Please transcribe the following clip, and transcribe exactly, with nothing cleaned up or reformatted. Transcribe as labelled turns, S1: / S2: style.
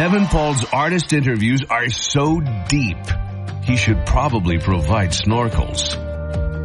S1: Evan Paul's artist interviews are so deep, he should probably provide snorkels.